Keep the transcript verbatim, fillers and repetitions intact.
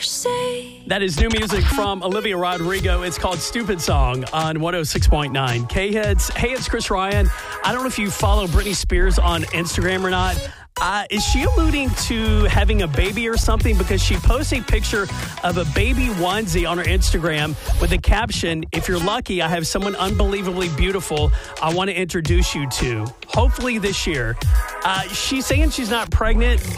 say. That is new music from Olivia Rodrigo. It's called Stupid Song on one oh six point nine K-Hits. Hey, it's Chris Ryan. I don't know if you follow Britney Spears on Instagram or not. Uh, is she alluding to having a baby or something? Because she posts a picture of a baby onesie on her Instagram with a caption, "If you're lucky, I have someone unbelievably beautiful I want to introduce you to. Hopefully this year." Uh, she's saying she's not pregnant.